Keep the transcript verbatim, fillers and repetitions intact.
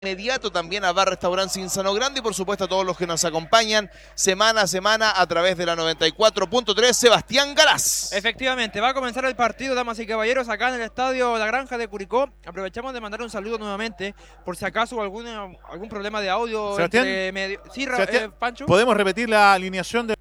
Inmediato también a Bar Restaurante Cinzano Grande y por supuesto a todos los que nos acompañan semana a semana a través de la noventa y cuatro punto tres, Sebastián Galás. Efectivamente, va a comenzar el partido, damas y caballeros, acá en el estadio La Granja de Curicó. Aprovechamos de mandar un saludo nuevamente, por si acaso hubo alguna, algún problema de audio. Sebastián, entre medio... Sí, Sebastián, eh, Pancho. ¿podemos repetir la alineación de